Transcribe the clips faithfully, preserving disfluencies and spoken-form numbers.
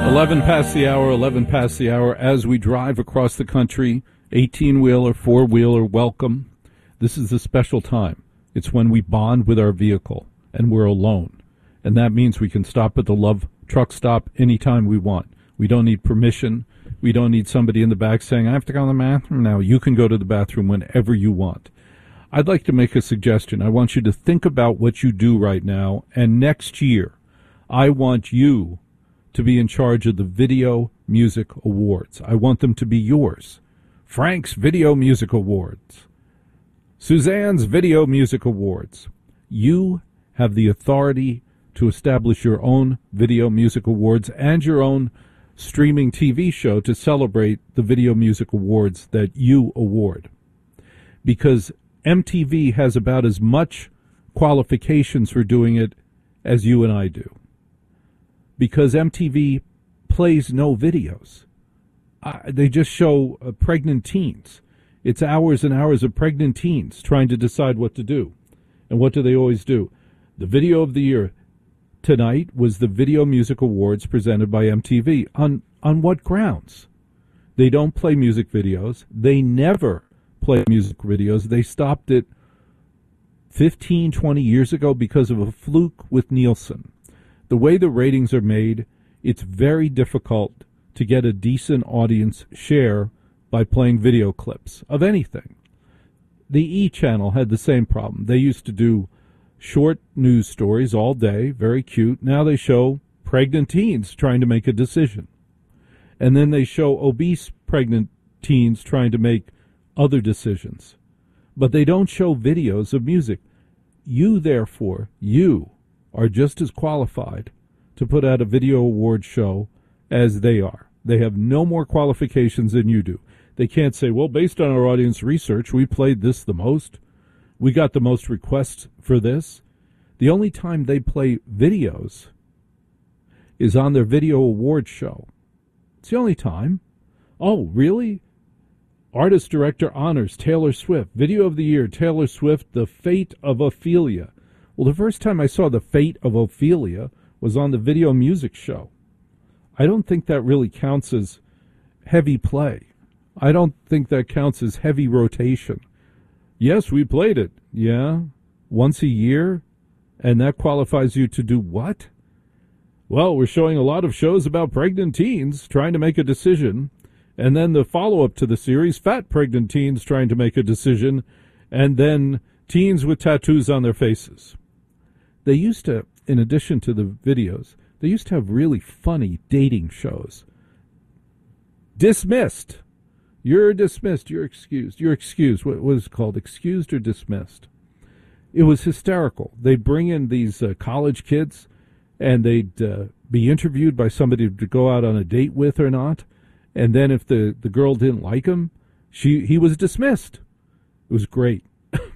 eleven past the hour, eleven past the hour. As we drive across the country, eighteen-wheeler, four-wheeler, welcome. This is a special time. It's when we bond with our vehicle, and we're alone. And that means we can stop at the Love Truck Stop anytime we want. We don't need permission. We don't need somebody in the back saying, I have to go to the bathroom now. You can go to the bathroom whenever you want. I'd like to make a suggestion. I want you to think about what you do right now, and next year, I want you to be in charge of the Video Music Awards. I want them to be yours. Frank's Video Music Awards. Suzanne's Video Music Awards. You have the authority to establish your own Video Music Awards and your own streaming T V show to celebrate the Video Music Awards that you award. Because M T V has about as much qualifications for doing it as you and I do. Because M T V plays no videos. Uh, they just show uh, pregnant teens. It's hours and hours of pregnant teens trying to decide what to do. And what do they always do? The video of the year tonight was the Video Music Awards presented by M T V. On, on what grounds? They don't play music videos. They never play music videos. They stopped it fifteen, twenty years ago because of a fluke with Nielsen. The way the ratings are made, it's very difficult to get a decent audience share by playing video clips of anything. The E! Channel had the same problem. They used to do short news stories all day, very cute. Now they show pregnant teens trying to make a decision. And then they show obese pregnant teens trying to make other decisions. But they don't show videos of music. You, therefore, you are just as qualified to put out a video award show as they are. They have no more qualifications than you do. They can't say, well, based on our audience research, we played this the most. We got the most requests for this. The only time they play videos is on their video award show. It's the only time. Oh, really? Artist Director Honors, Taylor Swift. Video of the Year, Taylor Swift, The Fate of Ophelia. Well, the first time I saw The Fate of Ophelia was on the Video Music Show. I don't think that really counts as heavy play. I don't think that counts as heavy rotation. Yes, we played it. Yeah, once a year? And that qualifies you to do what? Well, we're showing a lot of shows about pregnant teens trying to make a decision. And then the follow-up to the series, fat pregnant teens trying to make a decision. And then teens with tattoos on their faces. They used to, in addition to the videos, they used to have really funny dating shows. Dismissed. You're dismissed. You're excused. You're excused. What was it called? Excused or dismissed? It was hysterical. They'd bring in these uh, college kids, and they'd uh, be interviewed by somebody to go out on a date with or not. And then if the, the girl didn't like him, she he was dismissed. It was great.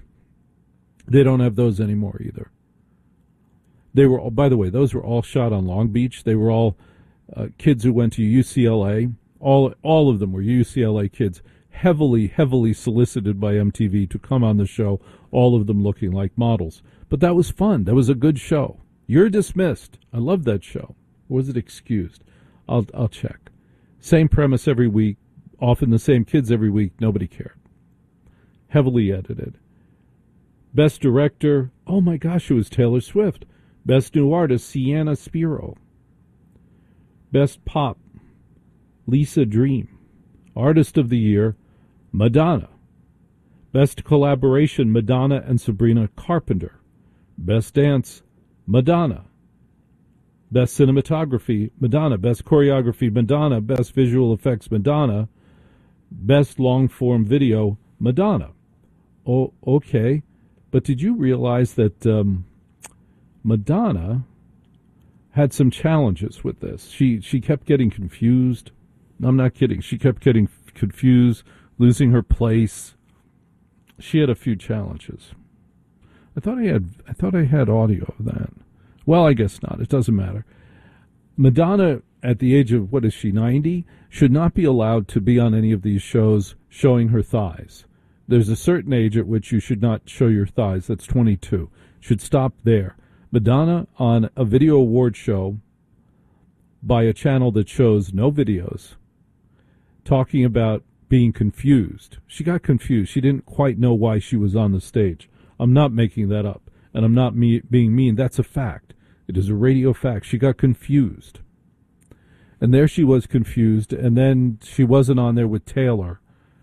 They don't have those anymore either. They were, all, by the way, those were all shot on Long Beach. They were all uh, kids who went to U C L A. All all of them were U C L A kids, heavily, heavily solicited by M T V to come on the show, all of them looking like models. But that was fun. That was a good show. You're dismissed. I love that show. Or was it excused? I'll I'll check. Same premise every week, often the same kids every week. Nobody cared. Heavily edited. Best Director, oh my gosh, it was Taylor Swift. Best New Artist, Sienna Spiro. Best Pop, Lisa Dream. Artist of the Year, Madonna. Best Collaboration, Madonna and Sabrina Carpenter. Best Dance, Madonna. Best Cinematography, Madonna. Best Choreography, Madonna. Best Visual Effects, Madonna. Best Long-Form Video, Madonna. Oh, okay. But did you realize that um, Madonna had some challenges with this? She she kept getting confused. I'm not kidding. She kept getting confused, losing her place. She had a few challenges. I thought I had I thought I had audio of that. Well, I guess not. It doesn't matter. Madonna, at the age of, what is she, ninety, should not be allowed to be on any of these shows showing her thighs. There's a certain age at which you should not show your thighs. That's twenty-two. Should stop there. Madonna on a video award show by a channel that shows no videos, talking about being confused. She got confused. She didn't quite know why she was on the stage. I'm not making that up, and I'm not me- being mean. That's a fact. It is a radio fact. She got confused. And there she was confused, and then she wasn't on there with Taylor.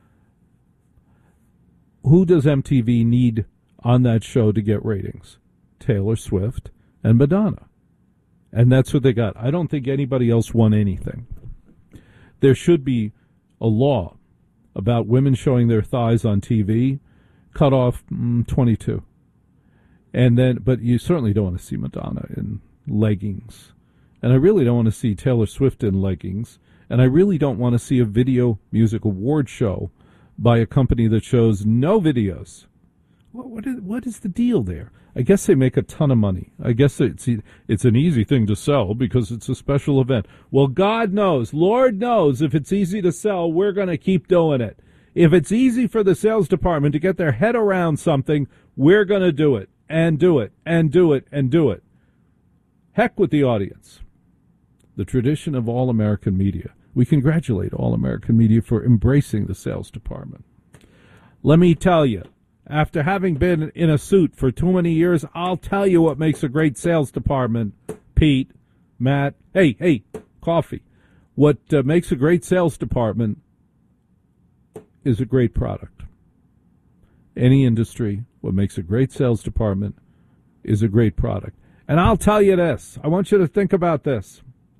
Who does M T V need on that show to get ratings? Taylor Swift and Madonna. And that's what they got. I don't think anybody else won anything. There should be a law about women showing their thighs on T V, cut off mm, twenty-two. And then, but you certainly don't want to see Madonna in leggings. And I really don't want to see Taylor Swift in leggings. And I really don't want to see a video music award show by a company that shows no videos. What, what, is, what is the deal there? I guess they make a ton of money. I guess it's it's an easy thing to sell because it's a special event. Well, God knows, Lord knows, if it's easy to sell, we're going to keep doing it. If it's easy for the sales department to get their head around something, we're going to do it, and do it, and do it, and do it. Heck with the audience. The tradition of all-American media. We congratulate all-American media for embracing the sales department. Let me tell you, after having been in a suit for too many years, I'll tell you what makes a great sales department. Pete, Matt, hey, hey, coffee. What uh, makes a great sales department is a great product. Any industry, what makes a great sales department is a great product. And I'll tell you this. I want you to think about this.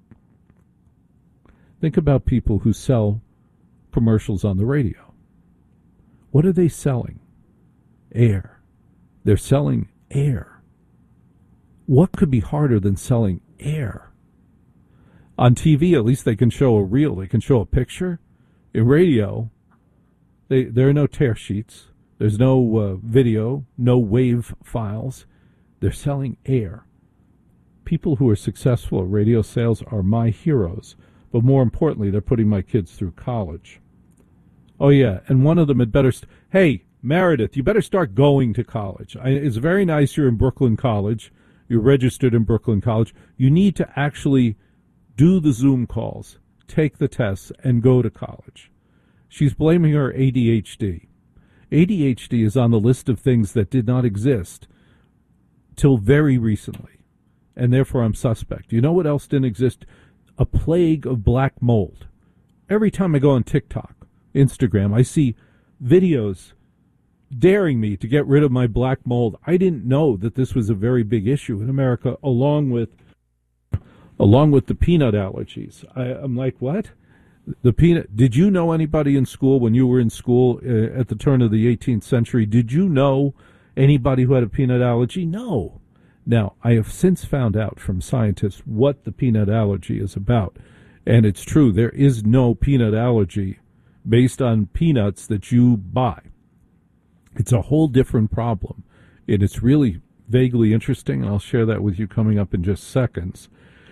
Think about people who sell commercials on the radio. What are they selling? Air. They're selling air. What could be harder than selling air? On T V, at least they can show a reel. They can show a picture. In radio, they, there are no tear sheets. There's no uh, video, no wave files. They're selling air. People who are successful at radio sales are my heroes. But more importantly, they're putting my kids through college. Oh, yeah, and one of them had better... St- hey, Meredith, you better start going to college. I, it's very nice you're in Brooklyn College. You're registered in Brooklyn College. You need to actually do the Zoom calls, take the tests, and go to college. She's blaming her A D H D. A D H D is on the list of things that did not exist till very recently, and therefore I'm suspect. You know what else didn't exist? A plague of black mold. Every time I go on TikTok, Instagram, I see videos daring me to get rid of my black mold. I didn't know that this was a very big issue in America, along with along with the peanut allergies. I, I'm like, what? The peanut? Did you know anybody in school when you were in school uh, at the turn of the eighteenth century? Did you know anybody who had a peanut allergy? No. Now, I have since found out from scientists what the peanut allergy is about. And it's true, there is no peanut allergy based on peanuts that you buy. It's a whole different problem. And it's really vaguely interesting, and I'll share that with you coming up in just seconds.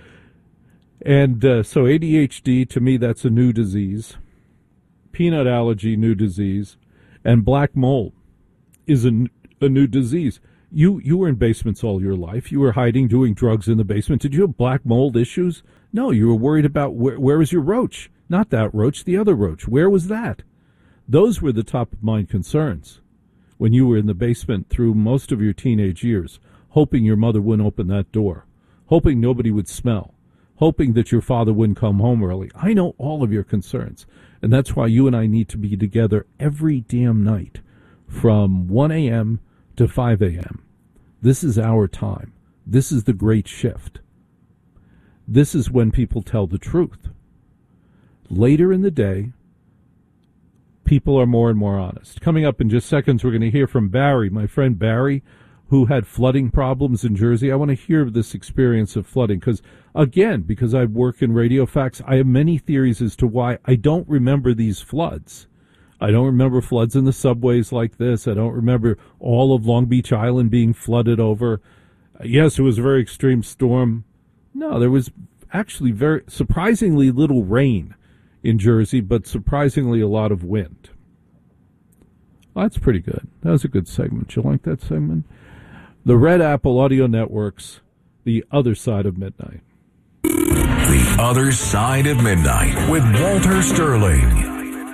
And uh, so A D H D, to me, that's a new disease. Peanut allergy, new disease. And black mold is a, a new disease. You you were in basements all your life. You were hiding, doing drugs in the basement. Did you have black mold issues? No, you were worried about where, where was your roach? Not that roach, the other roach. Where was that? Those were the top of mind concerns when you were in the basement through most of your teenage years, hoping your mother wouldn't open that door, hoping nobody would smell, hoping that your father wouldn't come home early. I know all of your concerns, and that's why you and I need to be together every damn night from one a.m. to five a.m. This is our time. This is the great shift. This is when people tell the truth. Later in the day, people are more and more honest. Coming up in just seconds, we're going to hear from Barry, my friend Barry, who had flooding problems in Jersey. I want to hear this experience of flooding because, again, because I work in Radio Facts, I have many theories as to why I don't remember these floods. I don't remember floods in the subways like this. I don't remember all of Long Beach Island being flooded over. Yes, it was a very extreme storm. No, there was actually very surprisingly little rain in Jersey, but surprisingly a lot of wind. Well, that's pretty good. That was a good segment. You like that segment? The Red Apple Audio Network's The Other Side of Midnight. The Other Side of Midnight with Walter Sterling.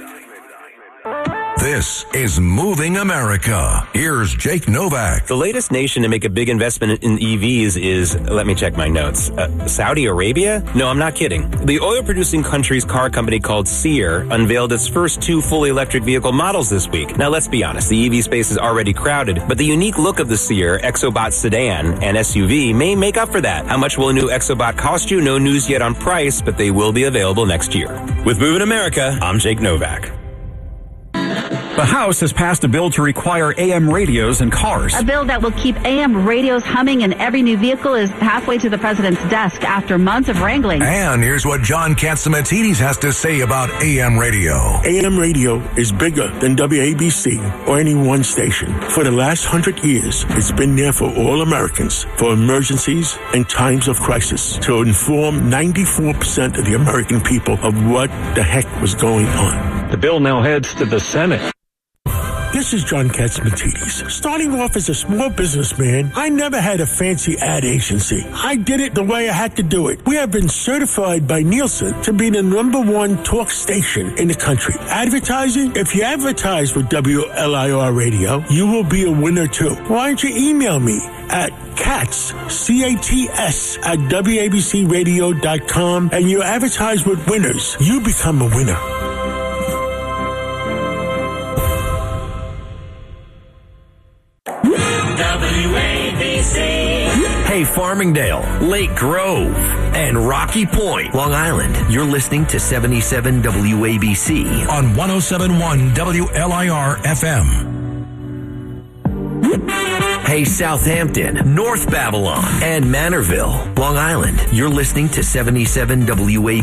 This is Moving America. Here's Jake Novak. The latest nation to make a big investment in E Vs is, let me check my notes, uh, Saudi Arabia? No, I'm not kidding. The oil-producing country's car company called Seer unveiled its first two fully electric vehicle models this week. Now, let's be honest, the E V space is already crowded, but the unique look of the Seer Exobot sedan and S U V may make up for that. How much will a new Exobot cost you? No news yet on price, but they will be available next year. With Moving America, I'm Jake Novak. The House has passed a bill to require A M radios in cars. A bill that will keep A M radios humming in every new vehicle is halfway to the president's desk after months of wrangling. And here's what John Catsimatidis has to say about A M radio. A M radio is bigger than W A B C or any one station. For the last hundred years, it's been there for all Americans, for emergencies and times of crisis, to inform ninety-four percent of the American people of what the heck was going on. The bill now heads to the Senate. This is John Catsimatidis. Starting off as a small businessman, I never had a fancy ad agency. I did it the way I had to do it. We have been certified by Nielsen to be the number one talk station in the country. Advertising? If you advertise with W L I R Radio, you will be a winner too. Why don't you email me at Cats, C A T S, at W A B C radio dot com, and you advertise with winners. You become a winner. W A B C. Hey, Farmingdale, Lake Grove, and Rocky Point, Long Island. You're listening to seventy-seven W A B C on one oh seven point one W L I R F M. Hey, Southampton, North Babylon, and Manorville, Long Island. You're listening to seventy-seven W A B C.